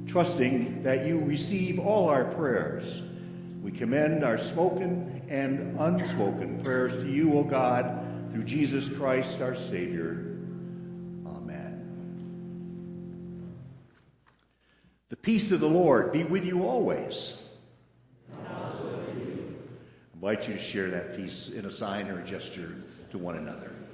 Trusting that you receive all our prayers, we commend our spoken and unspoken prayers to you, O God, through Jesus Christ, our Savior. Amen. The peace of the Lord be with you always. And also with you. I invite you to share that peace in a sign or a gesture to one another.